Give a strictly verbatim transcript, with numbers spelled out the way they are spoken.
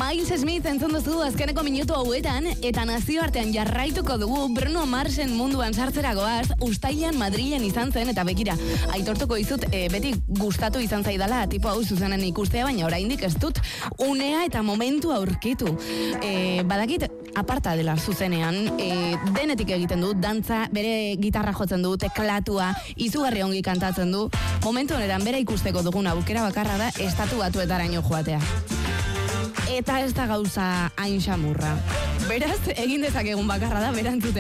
Miles Smith entzun duzu azkeneko minutu hauetan, eta nazioartean jarraituko dugu Bruno Marsen munduan sartzeragoaz, ustailean Madrilen izan zen, eta bekira, aitortuko izut, e, beti gustatu izan zaidala, tipo hau zuzenen ikustea, baina oraindik ez dut unea eta momentu aurkitu. E, badakit, aparta dela zuzenean, e, denetik egiten du, dantza, bere gitarra jotzen du, teklatua, izugarri ongi kantatzen du, momentu honetan bere ikusteko dugun aukera bakarra da, estatu batuetaraino joatea. Eta ez da gauza hain xamurra. Beraz, egin dezakegun bakarra da, berantzutea.